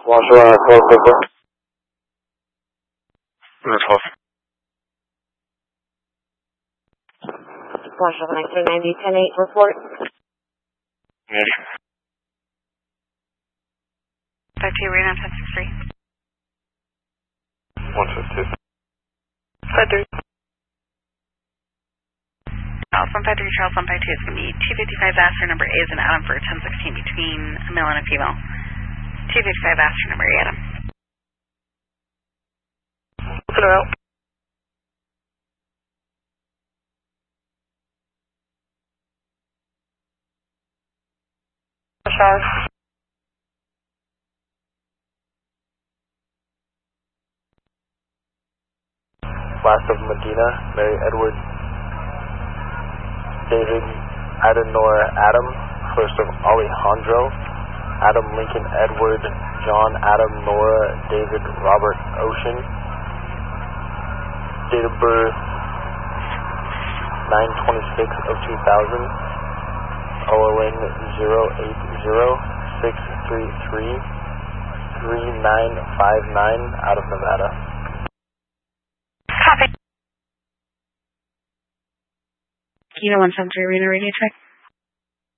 Bonjour, 12 River. 12. Bonjour, 1990, 10-8, report. Yes. 52, Reno, 1063. 152. 53. From 53 Charles 152, it's going to be 255 Astor, number A is an Adam for 1016 between a male and a female. 255 Astor, number A, Adam. Looking out. Last of Medina, Mary Edward, David, Adenora, Adam. First of Alejandro, Adam, Lincoln, Edward, John, Adam, Nora, David, Robert, Ocean. Date of birth, 9/26 of 2000. OLN 080-633-3959 out of Nevada. Copy. Kilo 173, Reno, radio check.